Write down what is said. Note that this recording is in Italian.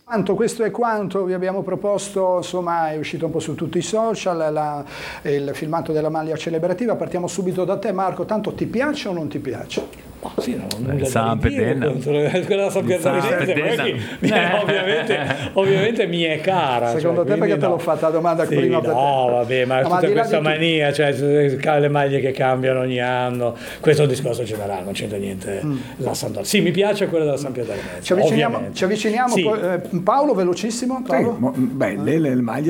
Questo è quanto vi abbiamo proposto, insomma è uscito un po' su tutti i social, il filmato della maglia celebrativa. Partiamo subito da te, Marco, tanto ti piace o non ti piace? Oh, sì, no, quella San Pietro ovviamente mi è cara. Secondo te perché te l'ho fatta la domanda prima? No, vabbè, ma tutta questa mania, cioè le maglie che cambiano ogni anno, questo discorso ce l'ha, non c'entra niente. La Sampdoria. Sì, mi piace quella della San Pietro. Ci avviciniamo, sì. Paolo, velocissimo. Paolo? Belle le maglie